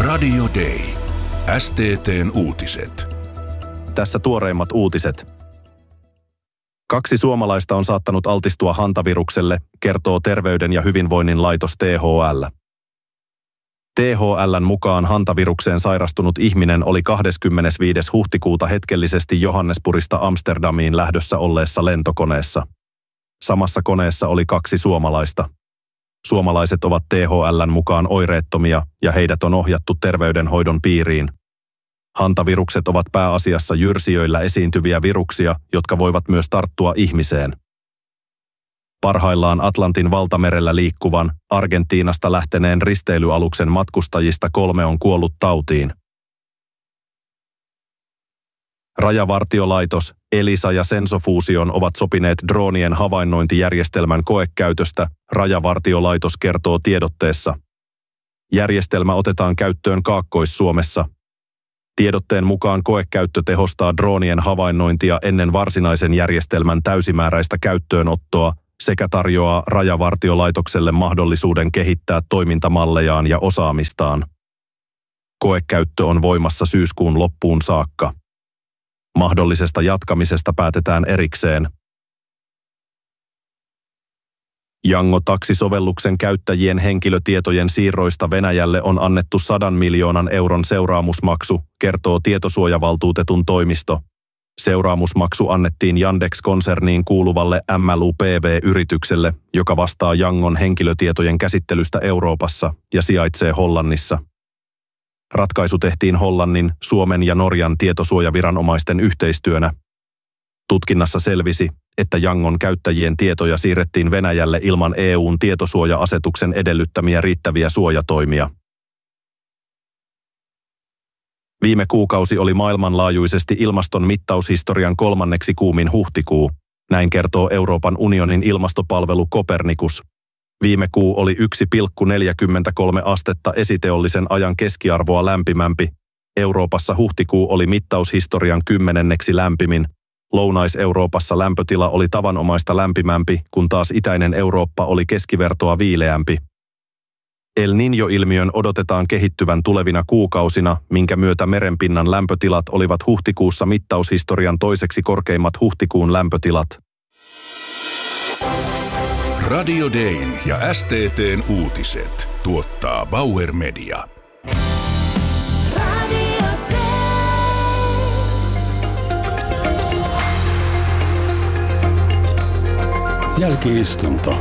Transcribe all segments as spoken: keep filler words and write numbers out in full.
Radio Day. S T T:n uutiset. Tässä tuoreimmat uutiset. Kaksi suomalaista on saattanut altistua hantavirukselle, kertoo Terveyden ja hyvinvoinnin laitos T H L. T H L:n mukaan hantavirukseen sairastunut ihminen oli kahdeskymmenesviides huhtikuuta hetkellisesti Johannesburgista Amsterdamiin lähdössä olleessa lentokoneessa. Samassa koneessa oli kaksi suomalaista. Suomalaiset ovat T H L:n mukaan oireettomia ja heidät on ohjattu terveydenhoidon piiriin. Hantavirukset ovat pääasiassa jyrsijöillä esiintyviä viruksia, jotka voivat myös tarttua ihmiseen. Parhaillaan Atlantin valtamerellä liikkuvan, Argentiinasta lähteneen risteilyaluksen matkustajista kolme on kuollut tautiin. Rajavartiolaitos, Elisa ja Sensofusion ovat sopineet droonien havainnointijärjestelmän koekäytöstä, Rajavartiolaitos kertoo tiedotteessa. Järjestelmä otetaan käyttöön Kaakkois-Suomessa. Tiedotteen mukaan koekäyttö tehostaa droonien havainnointia ennen varsinaisen järjestelmän täysimääräistä käyttöönottoa sekä tarjoaa Rajavartiolaitokselle mahdollisuuden kehittää toimintamallejaan ja osaamistaan. Koekäyttö on voimassa syyskuun loppuun saakka. Mahdollisesta jatkamisesta päätetään erikseen. Yango-taksisovelluksen käyttäjien henkilötietojen siirroista Venäjälle on annettu sadan miljoonan euron seuraamusmaksu, kertoo tietosuojavaltuutetun toimisto. Seuraamusmaksu annettiin Yandex-konserniin kuuluvalle M L U P V-yritykselle, joka vastaa Yangon henkilötietojen käsittelystä Euroopassa ja sijaitsee Hollannissa. Ratkaisu tehtiin Hollannin, Suomen ja Norjan tietosuojaviranomaisten yhteistyönä. Tutkinnassa selvisi, että Yangon käyttäjien tietoja siirrettiin Venäjälle ilman E U:n tietosuoja-asetuksen edellyttämiä riittäviä suojatoimia. Viime kuukausi oli maailmanlaajuisesti ilmaston mittaushistorian kolmanneksi kuumin huhtikuu, näin kertoo Euroopan unionin ilmastopalvelu Copernicus. Viime kuu oli yksi pilkku neljäkymmentäkolme astetta esiteollisen ajan keskiarvoa lämpimämpi. Euroopassa huhtikuu oli mittaushistorian kymmenenneksi lämpimin. Lounais-Euroopassa lämpötila oli tavanomaista lämpimämpi, kun taas itäinen Eurooppa oli keskivertoa viileämpi. El Niño-ilmiön odotetaan kehittyvän tulevina kuukausina, minkä myötä merenpinnan lämpötilat olivat huhtikuussa mittaushistorian toiseksi korkeimmat huhtikuun lämpötilat. Radio Dayn ja S T T:n uutiset tuottaa Bauer Media. Jälki-istunto.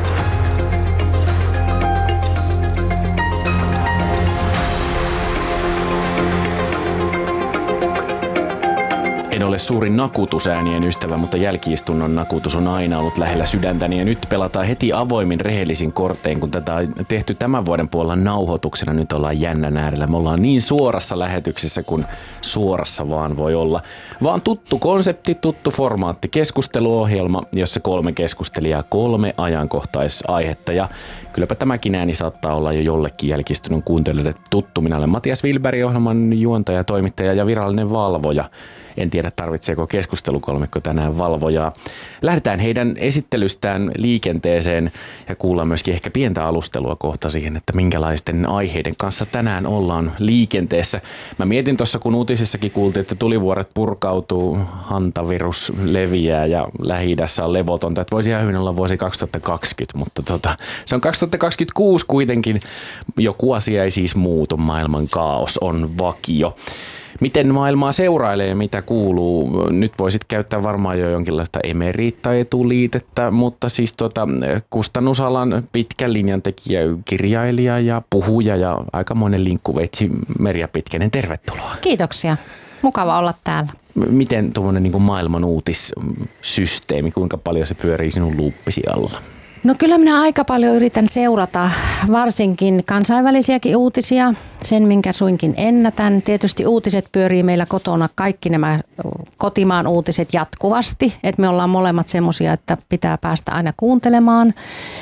En ole suurin nakutusäänien ystävä, mutta jälki-istunnon nakutus on aina ollut lähellä sydäntäni ja nyt pelataan heti avoimin rehellisin kortein, kun tätä on tehty tämän vuoden puolella nauhoituksena. Nyt ollaan jännän äärellä. Me ollaan niin suorassa lähetyksessä kuin suorassa vaan voi olla. Vaan tuttu konsepti, tuttu formaatti, keskusteluohjelma, jossa kolme keskustelijaa, kolme ajankohtaisaihetta ja kylläpä tämäkin ääni saattaa olla jo jollekin jälki-istunnon kuuntelijoille tuttu. Minä olen Matias Wilberg, ohjelman juontaja, toimittaja ja virallinen valvoja. En tiedä, tarvitseeko keskustelukolmikko tänään valvojaa. Lähdetään heidän esittelystään liikenteeseen ja kuullaan myöskin ehkä pientä alustelua kohta siihen, että minkälaisten aiheiden kanssa tänään ollaan liikenteessä. Mä mietin tuossa, kun uutisissakin kuultiin, että tulivuoret purkautuu, hantavirus leviää ja Lähi-idässä on levotonta. Että voisi ihan hyvin olla vuosi kaksituhattakaksikymmentä, mutta tota, se on kaksituhattakaksikymmentäkuusi kuitenkin. Joku asia ei siis muutu, maailman kaos on vakio. Miten maailmaa seurailee ja mitä kuuluu? Nyt voisit käyttää varmaan jo jonkinlaista emeriittaetuliitettä, mutta siis tuota, kustannusalan pitkän linjan tekijä, kirjailija ja puhuja ja aikamoinen linkkuveitsi Merja Pitkänen, tervetuloa. Kiitoksia. Mukava olla täällä. Miten tuommoinen niin kuin maailman uutissysteemi, kuinka paljon se pyörii sinun luuppisi alla? No kyllä minä aika paljon yritän seurata varsinkin kansainvälisiäkin uutisia, sen minkä suinkin ennätän. Tietysti uutiset pyörii meillä kotona, kaikki nämä kotimaan uutiset jatkuvasti, että me ollaan molemmat semmoisia, että pitää päästä aina kuuntelemaan.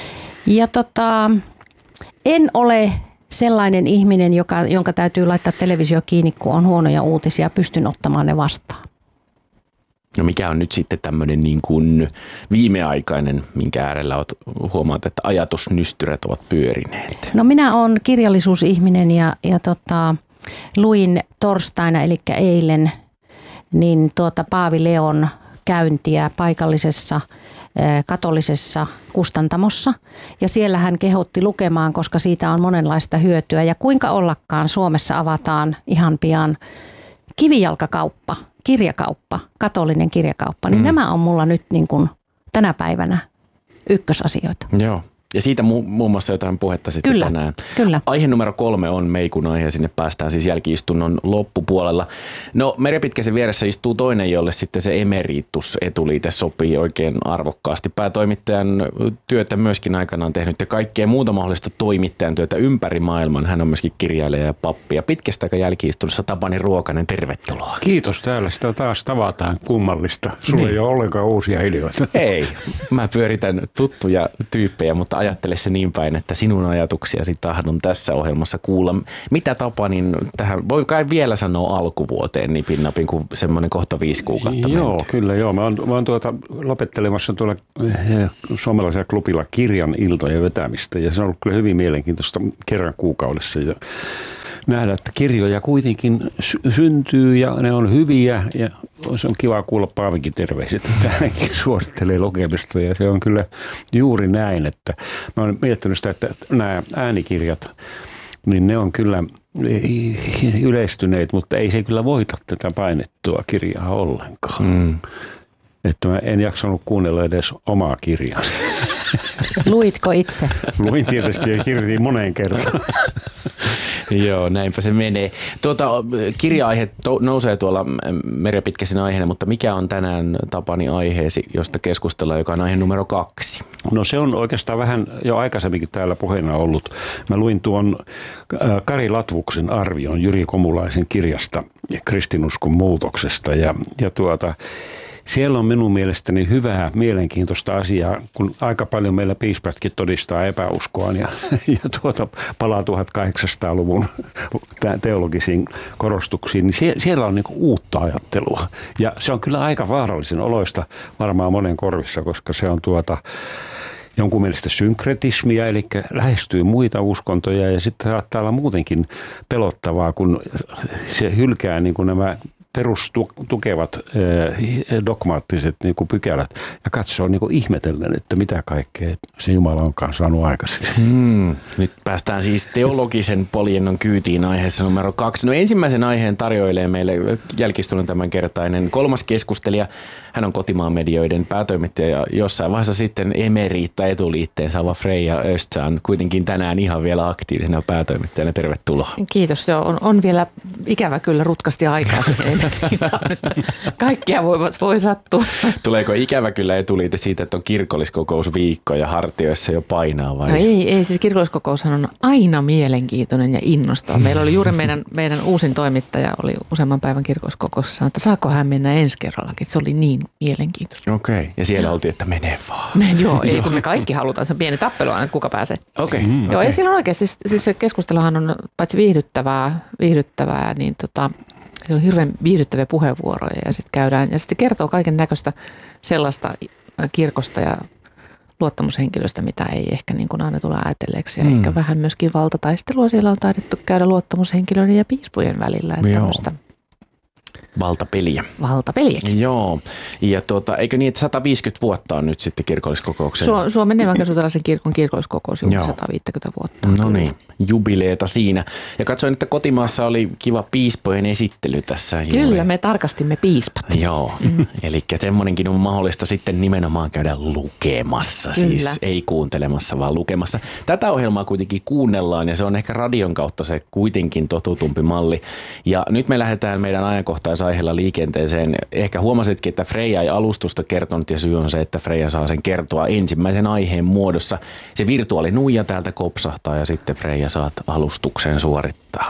Ja tota, en ole sellainen ihminen, joka, jonka täytyy laittaa televisio kiinni, kun on huonoja uutisia, pystyn ottamaan ne vastaan. No mikä on nyt sitten tämmöinen niin kuin viimeaikainen, minkä äärellä olet, huomaat, että ajatusnystyrät ovat pyörineet? No minä olen kirjallisuusihminen ja, ja tota, luin torstaina, eli eilen, niin tuota Paavi Leon käyntiä paikallisessa katolisessa kustantamossa. Ja siellä hän kehotti lukemaan, koska siitä on monenlaista hyötyä. Ja kuinka ollakaan Suomessa avataan ihan pian kivijalkakauppa, kirjakauppa, katolinen kirjakauppa. Niin mm. nämä on mulla nyt niin kuin tänä päivänä ykkösasioita. Joo. Ja siitä mu- muun muassa jotain puhetta sitten kyllä, tänään. Kyllä. Aihe numero kolme on Meikun aihe, sinne päästään siis jälki-istunnon loppupuolella. No Merja Pitkäsen vieressä istuu toinen, jolle sitten se emeritus etuliite sopii oikein arvokkaasti. Päätoimittajan työtä myöskin aikanaan tehnyt ja kaikkea muuta mahdollista toimittajan työtä ympäri maailman. Hän on myöskin kirjailija ja pappi. Ja pitkästä aikaa jälki-istunnossa Tapani Ruokanen, tervetuloa. Kiitos, täällä sitä taas tavataan, kummallista. Sulla niin. Ei ole ollenkaan uusia ideoita. Ei, mä pyöritän tuttuja tyyppejä, mutta ajattele se niin päin, että sinun ajatuksiasi tahdon tässä ohjelmassa kuulla. Mitä Tapanin tähän, voi kai vielä sanoa alkuvuoteen nipin napin, kun semmoinen kohta viisi kuukautta Joo, menty. kyllä joo. Mä oon, mä oon tuota, lopettelemassa tuolla suomalaisella klubilla kirjan iltojen vetämistä ja se on ollut kyllä hyvin mielenkiintoista kerran kuukaudessa ja nähdä, että kirjoja kuitenkin sy- syntyy ja ne on hyviä ja se on kiva kuulla Paavinkin terveiset, että hänkin suosittelee lukemista ja se on kyllä juuri näin, että mä oon miettinyt sitä, että nämä äänikirjat, niin ne on kyllä yleistyneet, mutta ei se kyllä voita tätä painettua kirjaa ollenkaan. Mm. Että mä en jaksanut kuunnella edes omaa kirjaa. Luitko itse? Luin tietysti ja kirjoitin moneen kertaan. Joo, näinpä se menee. Tuota, kirja-aihe to- nousee tuolla Merja Pitkäsen aiheena, mutta mikä on tänään Tapani aiheesi, josta keskustellaan, joka on aihe numero kaksi? No se on oikeastaan vähän jo aikaisemminkin täällä puheena ollut. Mä luin tuon Kari Latvuksen arvion Jyri Komulaisen kirjasta Kristinuskon muutoksesta ja, ja tuota... Siellä on minun mielestäni hyvää, mielenkiintoista asiaa, kun aika paljon meillä piispatkin todistaa epäuskoaan ja, ja tuota, palaa tuhatkahdeksansataaluvun teologisiin korostuksiin, niin sie, siellä on niinku uutta ajattelua. Ja se on kyllä aika vaarallisen oloista varmaan monen korvissa, koska se on tuota... jonkun mielestä synkretismia, eli lähestyy muita uskontoja ja sitten saattaa olla muutenkin pelottavaa, kun se hylkää niin kuin nämä perustukevat dogmaattiset niin kuin pykälät ja katsoo niin kuin ihmetellen, että mitä kaikkea se Jumala onkaan saanut aikaiseksi. Hmm. Nyt päästään siis teologisen poljennon kyytiin aiheessa numero kaksi. No ensimmäisen aiheen tarjoilee meille jälki-istunnon tämänkertainen kolmas keskustelija. Hän on Kotimaan medioiden päätoimittaja ja jossain vaiheessa sitten emeriitta etuliitteen saava Freija Östsaan, kuitenkin tänään ihan vielä aktiivisena päätoimittajana. Tervetuloa. Kiitos. Joo, on, on vielä ikävä kyllä rutkasti aikaa siihen. Kaikkia voi, voi sattua. Tuleeko ikävä kyllä etuliite siitä, että on kirkolliskokousviikko ja hartioissa jo painaa vai? No ei, ei, siis kirkolliskokoushan on aina mielenkiintoinen ja innostava. Meillä oli juuri meidän, meidän uusin toimittaja, oli useamman päivän kirkolliskokoussa, sanoi, että saako hän mennä ensi kerrallakin. Se oli niin mielenkiintoista. Okei, okay. Ja siellä oltiin, että menee vaan. Me, joo, ei kun me kaikki halutaan. Se on pieni tappelu aina, että kuka pääsee. Okei. Okay. Mm, joo, okay. Ja siellä on oikeasti, siis, siis se keskusteluhan on paitsi viihdyttävää, viihdyttävää niin tota, se on hirveän viihdyttäviä puheenvuoroja ja sitten käydään ja sitten kertoo kaiken näköistä sellaista kirkosta ja luottamushenkilöstä, mitä ei ehkä niin kuin aina tule ajatelleeksi. Ja mm. ehkä vähän myöskin valtataistelua siellä on taidettu käydä luottamushenkilöiden ja piispujen välillä. Että tämmöistä valtapeliä. Valtapeliäkin. Joo. Ja tuota, eikö niin, että sata viisikymmentä vuotta on nyt sitten kirkolliskokouksen? Su- Suomen evankelisluterilaisen kirkon kirkolliskokous juuri sata viisikymmentä vuotta. No niin, jubileeta siinä. Ja katsoin, että kotimaassa oli kiva piispojen esittely tässä. Kyllä, juuri. Me tarkastimme piispat. Joo, mm. Eli semmoinenkin on mahdollista sitten nimenomaan käydä lukemassa. Kyllä. Siis ei kuuntelemassa, vaan lukemassa. Tätä ohjelmaa kuitenkin kuunnellaan ja se on ehkä radion kautta se kuitenkin totutumpi malli. Ja nyt me lähdetään meidän ajankohtaisaiheella liikenteeseen. Ehkä huomasitkin, että Freija ei alustusta kertonut ja syy on se, että Freija saa sen kertoa ensimmäisen aiheen muodossa. Se virtuaalinuija täältä kopsahtaa ja sitten Freija saat alustuksen suorittaa.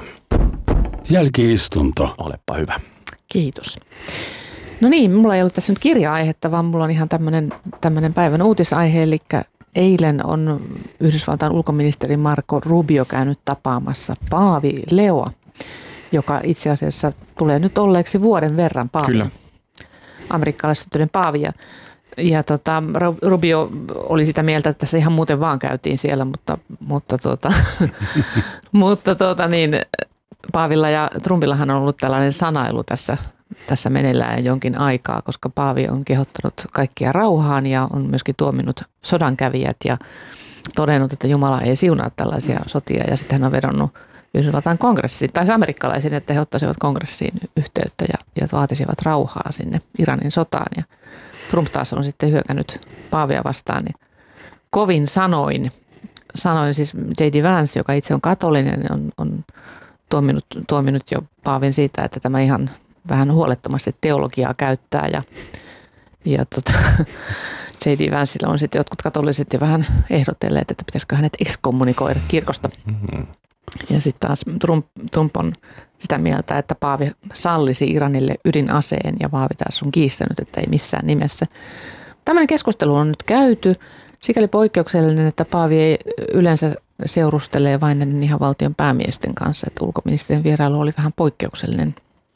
Jälki-istunto. Olepa hyvä. Kiitos. No niin, mulla ei ollut tässä nyt kirja-aihetta, vaan mulla on ihan tämmöinen, tämmöinen päivän uutisaihe, eli eilen on Yhdysvaltain ulkoministeri Marco Rubio käynyt tapaamassa Paavi Leoa, joka itse asiassa tulee nyt olleeksi vuoden verran Paavi. Kyllä. Amerikkalaissyntyneen Paavi. Ja, ja tota, Rubio oli sitä mieltä, että se ihan muuten vaan käytiin siellä, mutta, mutta, tuota, mutta tuota, niin, Paavilla ja Trumpillahan on ollut tällainen sanailu tässä, tässä meneillään jonkin aikaa, koska Paavi on kehottanut kaikkia rauhaan ja on myöskin tuominnut sodankävijät ja todennut, että Jumala ei siunaa tällaisia sotia. Ja sitten hän on vedonnut Yhdysvaltain kongressiin, tai amerikkalaisiin, että he ottaisivat kongressiin yhteyttä ja, ja vaatisivat rauhaa sinne Iranin sotaan. Ja Trump taas on sitten hyökännyt Paavia vastaan niin kovin sanoin. Sanoin siis J D Vance, joka itse on katolinen, on, on tuominut, tuominut jo Paavin siitä, että tämä ihan vähän huolettomasti teologiaa käyttää. Ja, ja tota, J D Vancella on sitten jotkut katoliset jo vähän ehdotelleet, että pitäisikö hänet ekskommunikoida kirkosta. Mm-hmm. Ja sitten taas Trump, Trump on sitä mieltä, että Paavi sallisi Iranille ydinaseen ja Paavi taas on kiistänyt, että ei missään nimessä. Tällainen keskustelu on nyt käyty. Sikäli poikkeuksellinen, että Paavi ei yleensä seurustelee vain näiden ihan valtion päämiesten kanssa, että ulkoministerin vierailu oli vähän poikkeuksellinen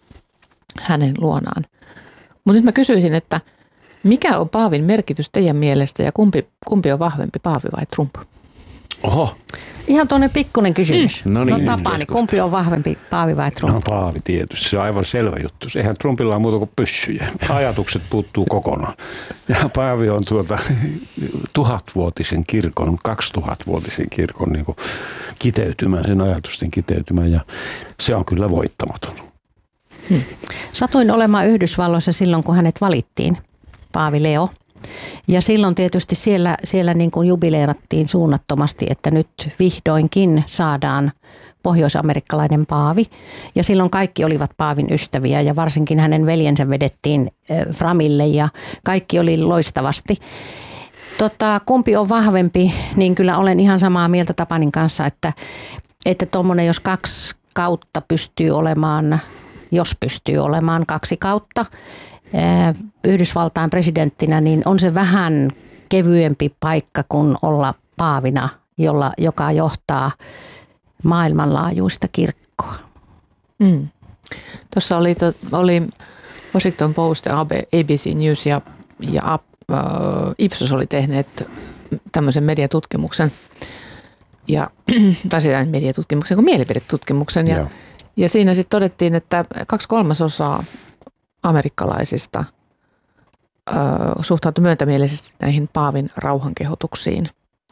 hänen luonaan. Mutta nyt mä kysyisin, että mikä on Paavin merkitys teidän mielestä ja kumpi, kumpi on vahvempi, Paavi vai Trump? Oho. Ihan tuonne pikkuinen kysymys. Mm. No niin, no Tapani, kumpi on vahvempi, Paavi vai Trump? No Paavi tietysti, se on aivan selvä juttu. Eihän Trumpilla ole muuta kuin pyssyjä. Ajatukset puuttuu kokonaan. Ja Paavi on tuota tuhatvuotisen kirkon, kaksituhatvuotisen kirkon niin kuin kiteytymään, sen ajatusten kiteytymään, ja se on kyllä voittamaton. Hmm. Satuin olemaan Yhdysvalloissa silloin, kun hänet valittiin, Paavi Leo. Ja silloin tietysti siellä, siellä niin kuin jubileerattiin suunnattomasti, että nyt vihdoinkin saadaan pohjoisamerikkalainen paavi. Ja silloin kaikki olivat Paavin ystäviä ja varsinkin hänen veljensä vedettiin framille ja kaikki oli loistavasti. Tota, kumpi on vahvempi, niin kyllä olen ihan samaa mieltä Tapanin kanssa, että että tuommoinen, jos kaksi kautta pystyy olemaan, jos pystyy olemaan kaksi kautta, Yhdysvaltain presidenttinä, niin on se vähän kevyempi paikka kuin olla paavina, jolla, joka johtaa maailmanlaajuista kirkkoa. Mm. Tuossa oli, to, oli Washington Post ja A B C News ja, ja uh, Ipsos oli tehneet tämmöisen mediatutkimuksen, ja, tai sitä mediatutkimuksen kuin mielipidetutkimuksen. Ja, ja siinä sitten todettiin, että kaksi kolmasosaa amerikkalaisista ö, suhtautui myöntämielisesti näihin Paavin rauhankehotuksiin.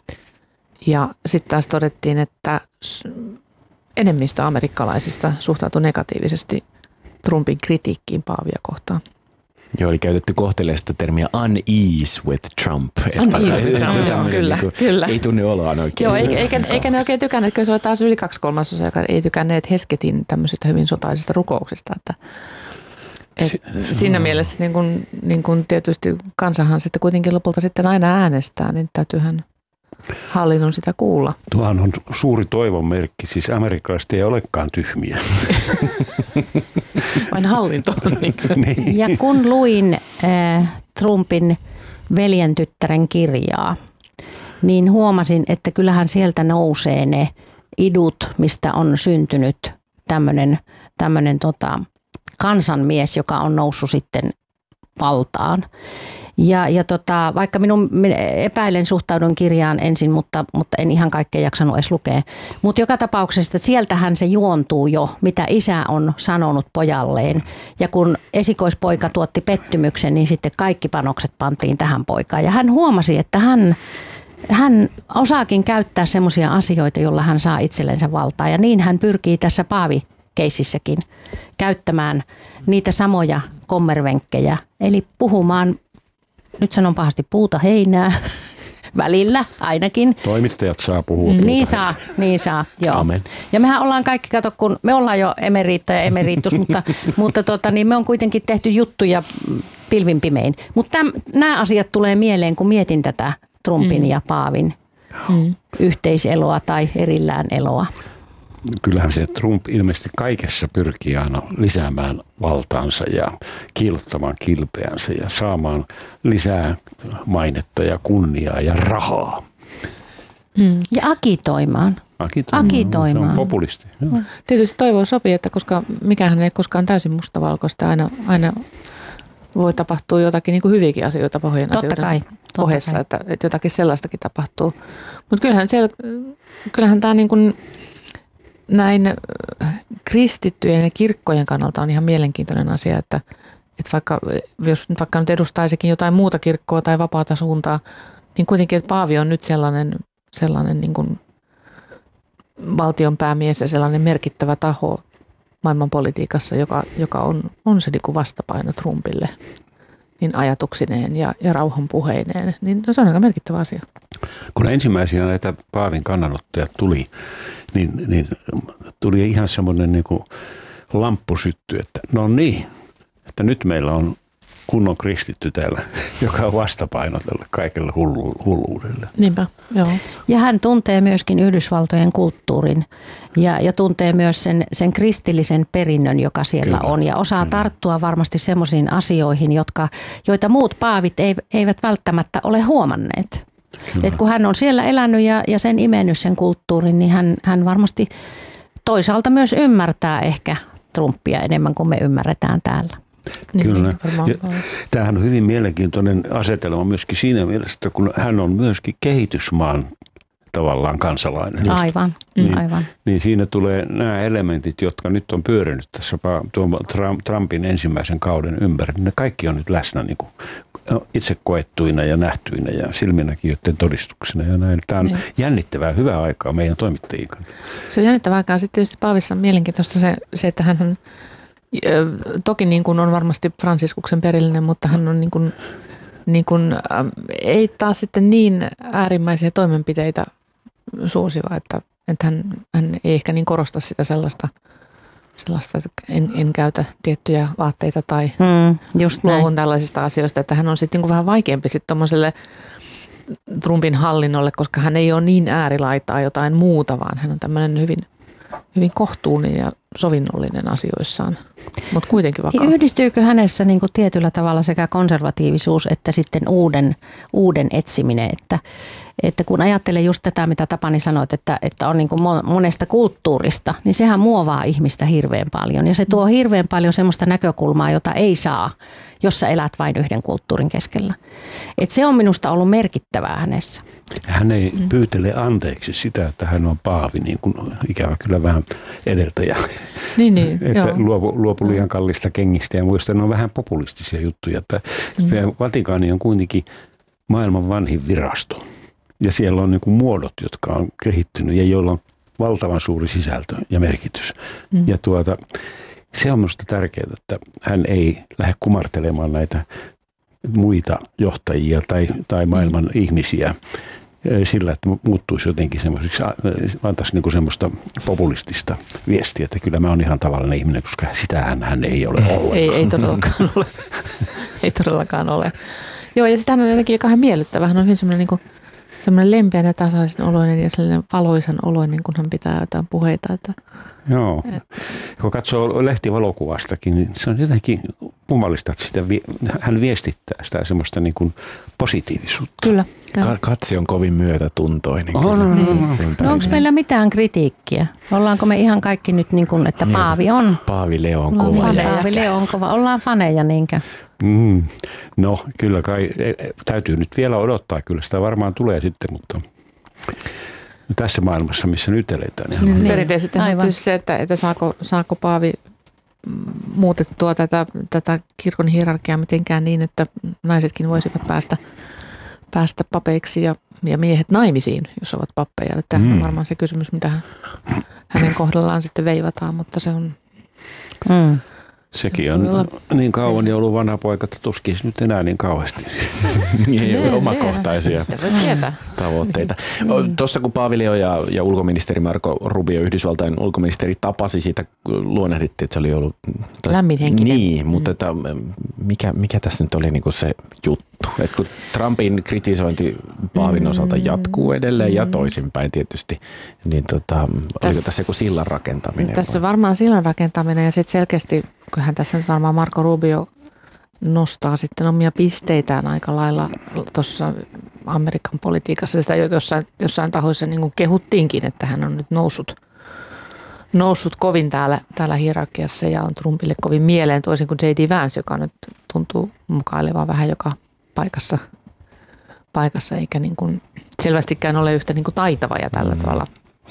Ja sitten taas todettiin, että enemmistö amerikkalaisista suhtautui negatiivisesti Trumpin kritiikkiin Paavia kohtaan. Joo, oli käytetty kohteleesta termiä unease with Trump. Unease with Trump, joo, kyllä, niin kyllä. Ei tunne oloaan oikein. Joo, eikä, eikä, eikä ne oikein tykänneet, kyllä se oli taas yli kaksi kolmasosaa, joka ei tykänneet Hesketin tämmöisistä hyvin sotaisista rukouksista, että Et siinä mielessä niin kun, niin kun tietysti kansahan sitten kuitenkin lopulta sitten aina äänestää, niin täytyyhän hallinnon sitä kuulla. Tuohan on suuri toivon merkki, siis amerikkalaiset ei olekaan tyhmiä. Vain hallinto on niin. Ja kun luin äh, Trumpin veljentyttären kirjaa, niin huomasin, että kyllähän sieltä nousee ne idut, mistä on syntynyt tämmöinen tämmöinen tota, kansanmies, joka on noussut sitten valtaan. Ja, ja tota, vaikka minun epäilen suhtaudun kirjaan ensin, mutta, mutta en ihan kaikkea jaksanut edes lukea. Mutta joka tapauksessa sieltähän se juontuu jo, mitä isä on sanonut pojalleen. Ja kun esikoispoika tuotti pettymyksen, niin sitten kaikki panokset pantiin tähän poikaan. Ja hän huomasi, että hän, hän osaakin käyttää semmoisia asioita, joilla hän saa itsellensä valtaa. Ja niin hän pyrkii tässä Paavi keississäkin käyttämään niitä samoja kommervenkkejä, eli puhumaan, nyt sanon pahasti, puuta heinää, välillä ainakin. Toimittajat saa puhua puuta Niin saa, niin saa, joo. Amen. Ja mehän ollaan kaikki, kato, kun me ollaan jo emeriitta ja emeriittus, mutta, mutta tota, niin me on kuitenkin tehty juttuja pilvin pimein. Mutta nämä asiat tulee mieleen, kun mietin tätä Trumpin mm. ja Paavin mm. yhteiseloa tai erillään eloa. Kyllähän se Trump ilmeisesti kaikessa pyrkii aina lisäämään valtaansa ja kiilottamaan kilpeänsä ja saamaan lisää mainetta ja kunniaa ja rahaa. Mm. Ja agitoimaan. Agitoimaan. agitoimaan. Se on populisti. Mm. Tietysti toivoa sopii, että koska mikähän ei koskaan täysin mustavalkoista, aina, aina voi tapahtua jotakin niin kuin hyviäkin asioita pohjan asioiden ohessa, että, että jotakin sellaistakin tapahtuu. Mutta kyllähän, kyllähän tämä niin kuin näin kristittyjen ja kirkkojen kannalta on ihan mielenkiintoinen asia, että, että vaikka, jos nyt vaikka nyt edustaisikin jotain muuta kirkkoa tai vapaata suuntaa, niin kuitenkin, että paavi on nyt sellainen, sellainen niin kuin valtionpäämies ja sellainen merkittävä taho maailmanpolitiikassa, joka, joka on, on se niin kuin vastapaino Trumpille niin ajatuksineen ja, ja rauhanpuheineen, niin se on aika merkittävä asia. Kun ensimmäisiä näitä paavin kannanottoja tuli, niin, niin tuli ihan semmoinen niin kuin lamppu syttyi, että no niin, että nyt meillä on kunnon kristitty täällä, joka on vastapaino tälle kaikelle hullu, hulluudelle. Niinpä, joo. Ja hän tuntee myöskin Yhdysvaltojen kulttuurin ja, ja tuntee myös sen, sen kristillisen perinnön, joka siellä Kyllä. on. Ja osaa Kyllä. tarttua varmasti semmoisiin asioihin, jotka, joita muut paavit eivät välttämättä ole huomanneet. Et kun hän on siellä elänyt ja, ja sen imennyt sen kulttuurin, niin hän, hän varmasti toisaalta myös ymmärtää ehkä Trumpia enemmän kuin me ymmärretään täällä. Kyllä. Tämähän on hyvin mielenkiintoinen asetelma myöskin siinä mielessä, kun hän on myöskin kehitysmaan tavallaan kansalainen. Aivan, niin, aivan. Niin siinä tulee nämä elementit, jotka nyt on pyörinyt tässä Trumpin ensimmäisen kauden ympäri. Ne kaikki on nyt läsnä niin kuin itse koettuina ja nähtyinä ja silminnäkijöiden todistuksina. Ja näin. Tämä on niin. jännittävää, hyvää aikaa meidän toimittajien kanssa. Se on jännittävää aikaa. Sitten tietysti Paavissa on mielenkiintoista se, se että hän on toki niin kuin on varmasti Fransiskuksen perillinen, mutta hän on niin kuin, niin kuin, äh, ei taas sitten niin äärimmäisiä toimenpiteitä suosiva, että, että hän, hän ei ehkä niin korosta sitä sellaista, sellaista että en, en käytä tiettyjä vaatteita tai mm, just luovun tällaisista asioista, että hän on sitten niin kuin vähän vaikeampi sitten tuommoiselle Trumpin hallinnolle, koska hän ei ole niin äärilaitaa jotain muuta, vaan hän on tämmöinen hyvin hyvin kohtuullinen ja sovinnollinen asioissaan, mutta kuitenkin vakaa. Yhdistyykö hänessä niin kuin tietyllä tavalla sekä konservatiivisuus että sitten uuden, uuden etsiminen, että, että kun ajattelee just tätä, mitä Tapani sanoit, että, että on niin kuin monesta kulttuurista, niin sehän muovaa ihmistä hirveän paljon ja se tuo hirveän paljon semmoista näkökulmaa, jota ei saa, jos sä elät vain yhden kulttuurin keskellä. Et se on minusta ollut merkittävää hänessä. Hän ei mm. pyytele anteeksi sitä, että hän on paavi, niin kuin ikävä kyllä vähän edeltäjä. Niin, niin, että luopu, luopu liian kallista kengistä ja muista, ne on vähän populistisia juttuja. Että mm. Vatikaani on kuitenkin maailman vanhin virasto. Ja siellä on niin kuin muodot, jotka on kehittynyt ja joilla on valtavan suuri sisältö ja merkitys. Mm. Ja tuota, se on minusta tärkeää, että hän ei lähde kumartelemaan näitä muita johtajia tai, tai maailman mm. ihmisiä sillä, että muuttuisi jotenkin semmoisiksi, antaisi niin kuin semmoista populistista viestiä, että kyllä mä oon ihan tavallinen ihminen, koska sitähän hän ei ole ollenkaan. Ei, ei todellakaan ole. Ei todellakaan ole. Joo, ja sitä hän on jotenkin kauhean miellyttävä. Hän on hyvin semmoinen, niin kuin, semmoinen lempeä ja tasaisen oloinen ja sellainen valoisan oloinen, kun hän pitää jotain puheita. Että, Joo. Et. Kun katsoo lehtivalokuvastakin, niin se on jotenkin kummallista, että sitä, hän viestittää sitä semmoista niin kuin positiivisuutta. Kyllä. Ka- katse on kovin myötätuntoinen. Oh, no, no, no, no. no onko meillä mitään kritiikkiä? Ollaanko me ihan kaikki nyt niin kuin, että Paavi on? Paavi Leo on kova. Paavi Leo on kova. Ollaan faneja niinkö? Mm. No kyllä kai, täytyy nyt vielä odottaa. Kyllä sitä varmaan tulee sitten, mutta tässä maailmassa, missä nyt eletään. Niin, niin. Perinteisesti on se, että, että saako, saako Paavi muutettua tätä, tätä kirkon hierarkiaa mitenkään niin, että naisetkin voisivat päästä, päästä papeiksi ja, ja miehet naimisiin, jos ovat pappeja. Tämä mm. on varmaan se kysymys, mitä hänen kohdallaan sitten veivataan, mutta se on... Mm. Sekin on olla, niin kauan ja ollut vanha poika, että tuskin nyt enää niin kauheasti. Ei ole omakohtaisia tavoitteita. Tuossa kun Paavi Leo ja, ja ulkoministeri Marco Rubio, Yhdysvaltain ulkoministeri, tapasi siitä, luonnehdittiin, että se oli ollut... Lämminhenkinen. Niin, mutta että mikä, mikä tässä nyt oli niin kuin se juttu? Että kun Trumpin kritisointi Paavin osalta jatkuu edelleen ja toisinpäin tietysti, niin tota, oliko tässä joku sillan rakentaminen? Tässä varmaan sillan rakentaminen ja sitten selkeästi, kyllähän tässä nyt varmaan Marco Rubio nostaa sitten omia pisteitään aika lailla tuossa Amerikan politiikassa. Sitä jossain, jossain tahoissa niin kuin kehuttiinkin, että hän on nyt noussut, noussut kovin täällä, täällä hierarkiassa ja on Trumpille kovin mieleen, toisin kuin J D Vance, joka nyt tuntuu mukailevan vähän joka paikassa, paikassa eikä niin kuin selvästikään ole yhtä niin kuin taitava ja tällä mm. tavalla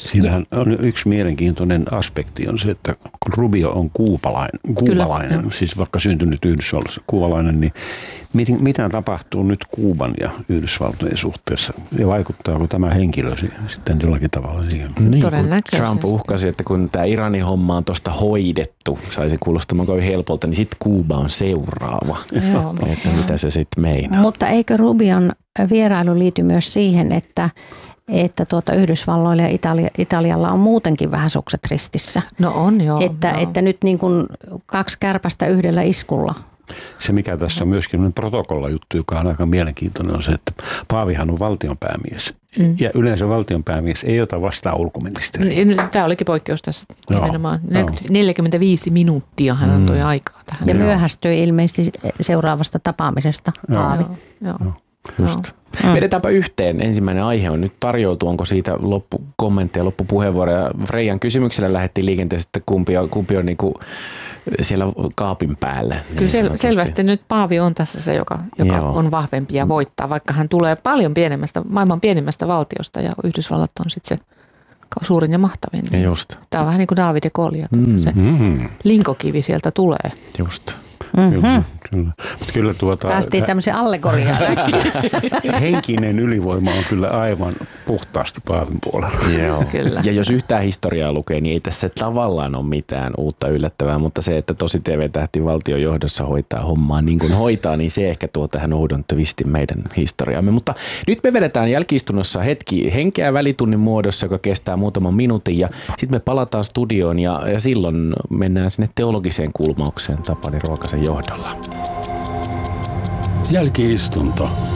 Siinähän on yksi mielenkiintoinen aspekti on se, että kun Rubio on kuupalainen, kuubalainen Kyllä, siis vaikka syntynyt Yhdysvalloissa kuubalainen, niin miten, mitä tapahtuu nyt Kuuban ja Yhdysvaltojen suhteessa ja vaikuttaako tämä henkilö sitten jollakin tavalla siihen? Niin, Trump uhkasi, että kun tämä Iranin homma on tuosta hoidettu, saisi kuulostamaan kovin helpolta, niin sitten Kuuba on seuraava. Joo, että mitä se sitten meinaa. Mutta eikö Rubion vierailu liity myös siihen, että että tuota Yhdysvalloilla ja Italia, Italialla on muutenkin vähän sukset ristissä. No on joo. Että, joo. että nyt niin kuin kaksi kärpästä yhdellä iskulla. Se mikä tässä on myöskin protokollajuttu, joka on aika mielenkiintoinen, on se, että Paavihan on valtionpäämies. Mm. Ja yleensä valtionpäämies ei ota vastaan ulkoministeriä. Tämä olikin poikkeus tässä nimenomaan. neljäkymmentäviisi minuuttia hän antoi mm. aikaa tähän. Ja myöhästyi ilmeisesti seuraavasta tapaamisesta Paavi. Joo, joo. Just. Mm. Vedetäänpä yhteen. Ensimmäinen aihe on nyt tarjoutu. Onko siitä loppukommentteja, loppupuheenvuoroja? Freijan kysymyksellä lähdettiin liikenteessä, että kumpi on, kumpi on niin kuin siellä kaapin päällä. Kyllä sel- selvästi nyt Paavi on tässä se, joka, joka on vahvempi ja voittaa, vaikka hän tulee paljon pienemmästä, maailman pienimmästä valtiosta ja Yhdysvallat on sitten se suurin ja mahtavin. Ja just. Tämä on vähän niin kuin David ja Goliat, mm. se mm-hmm. linkokivi sieltä tulee. Just. Mm-hmm. Kyllä, kyllä. Kyllä tuota, päästiin tämmöiseen allegoriaan. Henkinen ylivoima on kyllä aivan puhtaasti Paavin puolella. Joo. Kyllä. Ja jos yhtään historiaa lukee, niin ei tässä tavallaan ole mitään uutta yllättävää, mutta se, että tosi T V-tähti valtion johdossa hoitaa hommaa niin kuin hoitaa, niin se ehkä tuo tähän uuden twistin meidän historiaamme. Mutta nyt me vedetään jälki-istunnossa hetki henkeä välitunnin muodossa, joka kestää muutaman minuutin ja sitten me palataan studioon ja, ja silloin mennään sinne teologiseen kulmaukseen Tapani Ruokasen johdolla. Jälki-istunto.